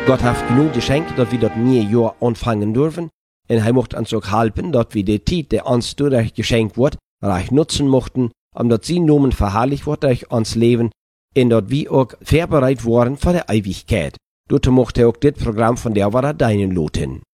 Gott hat genug geschenkt, dass wir das neue Jahr anfangen dürfen. Und er möchte uns auch helfen, dass wir die Zeit, die uns dadurch geschenkt wird, reich nutzen möchten, dass sein Namen verherrlicht wird durch uns Leben und dass wir auch vorbereitet worden für die Ewigkeit. Dazu möchte auch das Programm von der war deinen Loten.